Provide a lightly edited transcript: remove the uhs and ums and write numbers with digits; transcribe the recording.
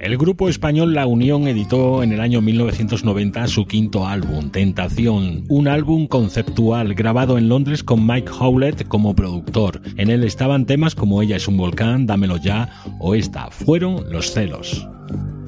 El grupo español La Unión editó en el año 1990 su quinto álbum, Tentación, un álbum conceptual grabado en Londres con Mike Howlett como productor. En él estaban temas como Ella es un volcán, Dámelo ya o esta, Fueron los celos.